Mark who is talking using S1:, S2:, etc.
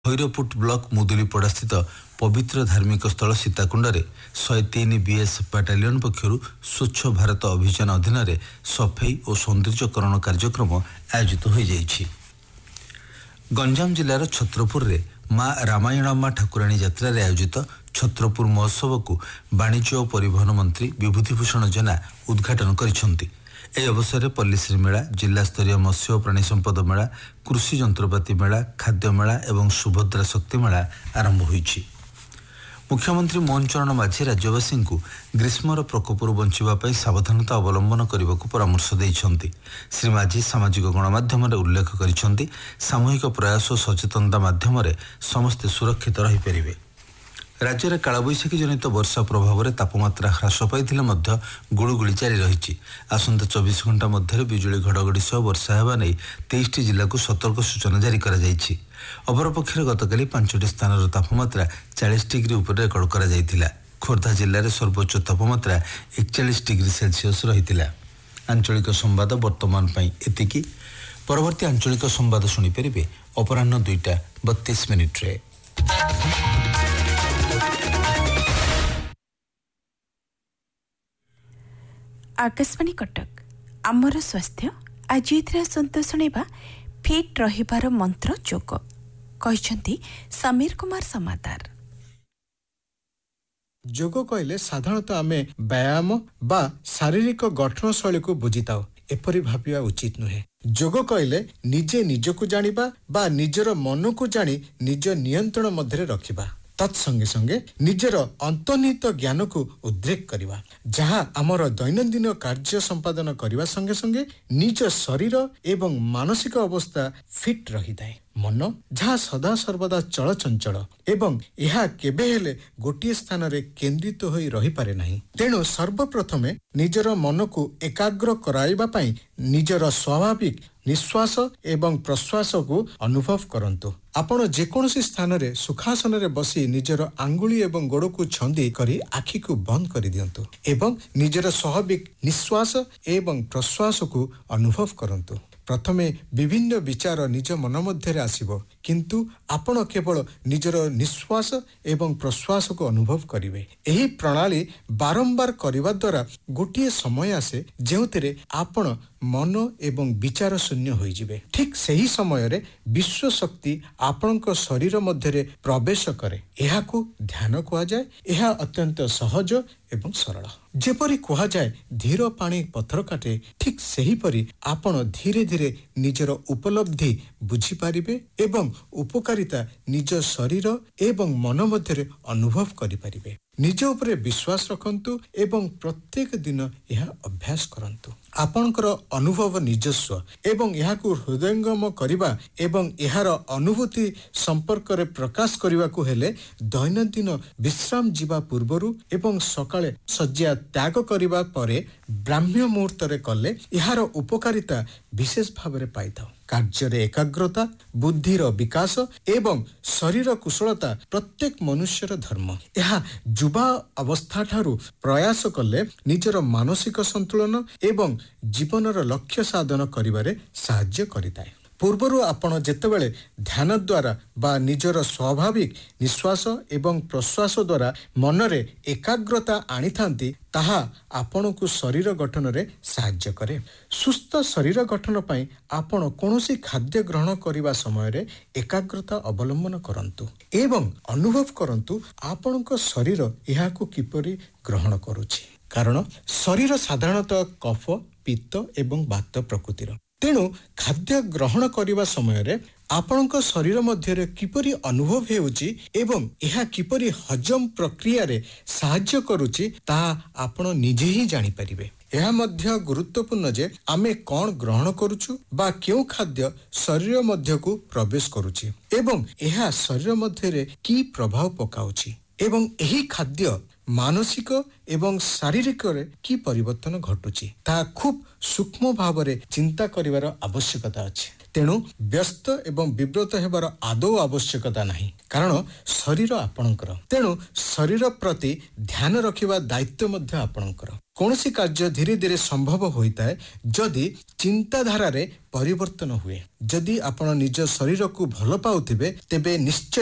S1: भैरवपुट block मुदुलीपड़ा स्थित पवित्र धार्मिक स्थल सीताकुंडे 103 बीएस बाटालियन पक्षर स्वच्छ भारत अभियान अधीन सफाई और सौंदर्यकरण कार्यक्रम आयोजित हो जाइछि। गंजाम जिलार छत्रपुर रे माँ रामायणम्मा ठाकुराणी यात्रा रे आयोजित छत्रपुर महोत्सव को वाणिज्य और परिवहन मंत्री विभूतिभूषण जेना उद्घाटन करिसेंति। ଏହି ଅବସରରେ ପଲ୍ଲିଶ୍ରୀ ମେଳା, ଜିଲ୍ଲା ସ୍ତରୀୟ ମତ୍ସ୍ୟ ଓ ପ୍ରାଣୀ ସମ୍ପଦ ମେଳା, କୃଷି ଯନ୍ତ୍ରପାତି ମେଳା, ଖାଦ୍ୟ ମେଳା ଏବଂ ସୁଭଦ୍ରା ଶକ୍ତି ମେଳା ଆରମ୍ଭ ହୋଇଛି। ମୁଖ୍ୟମନ୍ତ୍ରୀ ମୋହନ ଚରଣ ମାଝୀ ରାଜ୍ୟବାସୀଙ୍କୁ ଗ୍ରୀଷ୍ମର ପ୍ରକୋପରୁ ବଞ୍ଚିବା ପାଇଁ ସାବଧାନତା ଅବଲମ୍ବନ କରିବାକୁ ପରାମର୍ଶ ଦେଇଛନ୍ତି। ଶ୍ରୀ ମାଝୀ ସାମାଜିକ ଗଣମାଧ୍ୟମରେ ଉଲ୍ଲେଖ କରିଛନ୍ତି, ସାମୂହିକ ପ୍ରୟାସ ଓ ସଚେତନତା ମାଧ୍ୟମରେ ସମସ୍ତେ ସୁରକ୍ଷିତ ରହିପାରିବେ। राज्य कालबैशाखी जनित वर्षा प्रभाव में तापमात्रा ह्रास पाई गुड़गुड़ी जारी रही। आसंता 24 घंटा मध्य बिजुली घड़घड़ी सह वर्षा होगा नहीं 23 जिला को सतर्क सूचना जारी कर। अपरपक्षे गतकाली 5 स्थान तापमात्रा 40 डिग्री उपर रेकर्ड कर। खोर्धा जिले में सर्वोच्च तापमात्रा 41 डिग्री सेल्सियस रही। आंचलिक संवाद वर्तमान एतिकी। परवर्ती आंचलिक संवाद शुणिपारे अपराह्न 2:32।
S2: आकाशवाणी कटक आमर स्वास्थ्य आज आसंत शुणा फिट रहिबार मंत्र जोग कहते समीर कुमार समादार।
S3: जोग कहले साधारणतः आमे व्यायाम बा शारीरिक गठन शैली को बुझीताओ, एपरी भाबिया उचित नुहे। जोग कहले निजे निजको जानिबा बा निजर मन को जानी निज नियंत्रण मध्य रखिबा, तत्संगे संगे निजर अंतर्निहित ज्ञान को उद्रेक करिबा, जहा आमर दैनंदिन कार्य संपादन करिबा संगे संगे निज शरीर एवं मानसिक अवस्था फिट रही थाए। मन जहा सदा सर्वदा चलचंचल एवं यह केबे हेले गोटिए स्थान रे केंद्रित होई रही पारे नहीं। तेणु सर्वप्रथमे निजर मन को एकाग्र कराइबा पई निजर स्वाभाविक निश्वास एवं प्रश्वास को अनुभव करंतु। आपण जेकोसी स्थान रे सुखासन रे बसी निजर आंगुली एवं गोड़ को छंदी करी आखि को बंद कर दियंतु एवं निजर स्वाभाविक निश्वास एवं प्रश्वास को अनुभव करंतु। प्रथमे विभिन्न विचार निज मन मध्य आसिबो, किंतु आपण केवल निजर निश्वास एवं प्रश्वास को अनुभव करिवे। एही प्रणाली बारंबार करिवा द्वारा गोटिए समय आसे जेउतिरे आपण मन एवं विचार शून्य होई जिवे। ठीक सही समय रे विश्व शक्ति आपणक शरीर मध्य प्रवेश करे। एहाकू ध्यान कुआ जाए। एहा अत्यंत सहज एवं सरल। जेपरी कुआ जाए धीर पानी पत्थर काटे, ठीक सही परी आपण धीरे धीरे निजर उपलब्धि बुझी पारिबे एवं उपकारिता निज शरीर एवं मन मध्य अनुभव करि पारिबे। निज उपरे विश्वास रखंतु एवं प्रत्येक दिन यह अभ्यास करंतु। आपणकर अनुभव निजस्व एवं यहाकू हृदयंगम करिबा एवं यार अनुभूति संपर्क रे प्रकाश करिबा को हेले दैनंदिन विश्राम जीवा पूर्वरु एवं सकाळे शज्या त्याग करिबा परे ब्राह्म्य मुहूर्त रे कले यार उपकारिता विशेष भाव रे पाइथाउ। कार्य एकाग्रता, बुद्धिर विकास एवं शरीर कुशलता प्रत्येक मनुष्यर धर्म। यह युवा अवस्था ठारू प्रयास कले निजर मानसिक संतुलन एवं जीवनर लक्ष्य साधन करिबारे साहाय्य करिताए। पूर्वरु आपण जेतेबेले ध्यान द्वारा बा निजर स्वाभाविक निश्वास एवं प्रश्वास द्वारा मनरे एकाग्रता आनी थांती, ताहा आपण को शरीर गठन रे साहाय्य करे। सुस्थ शरीर गठन पई आपण कोनोसी खाद्य ग्रहण करिबा समय रे एकाग्रता अवलंबन करंतु एवं अनुभव करंतु आपणक शरीर एहाकू किपरि ग्रहण करूछि। कारण शरीर साधारणतः कफ, पित्त एवं वात प्रकृतिर। तेणु खाद्य ग्रहण करिबा समय रे आपणक शरीर मध्य किपरि अनुभव हेउची एवं यह किपरि हजम प्रक्रिया रे साहाय्य करूची ताहा आपण निजे ही जानि परिबे। यह मध्य गुरुत्वपूर्ण जे आमे कौन ग्रहण करूछु बा क्यों खाद्य शरीर मध्य को प्रवेश करूची एवं यह शरीर मध्य रे की प्रभाव पकाउची एवं एही खाद्य मानसिक एवं शारीरिक रे की परिवर्तन घटुची ता खूब सूक्ष्म भाव रे चिंता करिवार आवश्यकता अछि। ତେଣୁ ବ୍ୟସ୍ତ ଏବଂ ବିବ୍ରତ ହେବାର ଆଦୌ ଆବଶ୍ୟକତା ନାହିଁ, କାରଣ ଶରୀର ଆପଣଙ୍କର। ତେଣୁ ଶରୀର ପ୍ରତି ଧ୍ୟାନ ରଖିବା ଦାୟିତ୍ୱ ମଧ୍ୟ ଆପଣଙ୍କର। କୌଣସି କାର୍ଯ୍ୟ ଧୀରେ ଧୀରେ ସମ୍ଭବ ହୋଇଥାଏ ଯଦି ଚିନ୍ତାଧାରାରେ ପରିବର୍ତ୍ତନ ହୁଏ। ଯଦି ଆପଣ ନିଜ ଶରୀରକୁ ଭଲ ପାଉଥିବେ ତେବେ ନିଶ୍ଚୟ